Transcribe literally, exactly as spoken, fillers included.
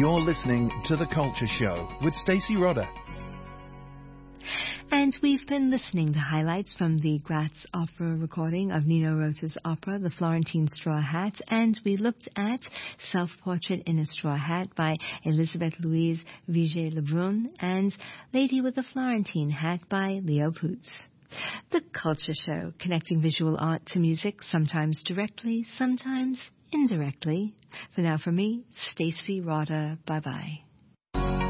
You're listening to The Culture Show with Stacey Rodder. And we've been listening to highlights from the Graz Opera recording of Nino Rota's opera, The Florentine Straw Hat, and we looked at Self-Portrait in a Straw Hat by Elisabeth Louise Vigée-Lebrun and Lady with a Florentine Hat by Leo Poots. The Culture Show, connecting visual art to music, sometimes directly, sometimes indirectly. For now, for me, Stacey Rodder. Bye-bye.